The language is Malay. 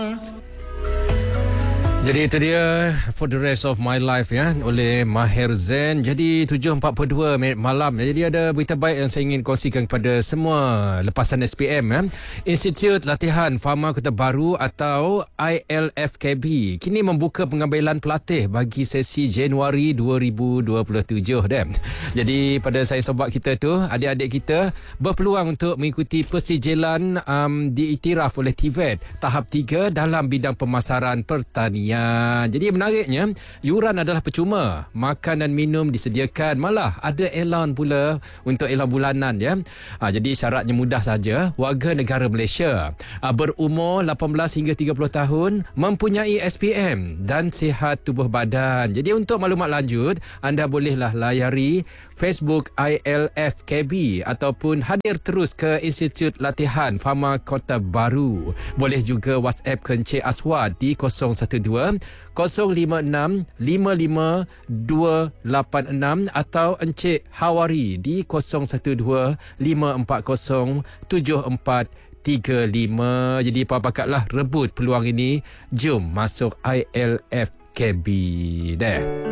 Jadi itu dia For the Rest of My Life ya oleh Maher Zain. Jadi 7.42 malam. Jadi ada berita baik yang saya ingin kongsikan kepada semua lepasan SPM ya. Institut Latihan Fama Kota Baru atau ILFKB kini membuka pengambilan pelatih bagi sesi Januari 2027 dah. Jadi pada saya sobat kita tu, adik-adik kita berpeluang untuk mengikuti persijilan diiktiraf oleh TVET tahap 3 dalam bidang pemasaran pertanian. Jadi menariknya, yuran adalah percuma. Makan dan minum disediakan. Malah ada elan pula untuk elan bulanan ya. Jadi syaratnya mudah saja. Warga negara Malaysia berumur 18 hingga 30 tahun, mempunyai SPM dan sihat tubuh badan. Jadi untuk maklumat lanjut, anda bolehlah layari Facebook ILFKB ataupun hadir terus ke Institut Latihan Fama Kota Baru. Boleh juga WhatsApp ke Encik Aswad di 012 056 55 286 atau Encik Hawari di 012 540 7435. Jadi pakatlah rebut peluang ini. Jom masuk ILFKB deh.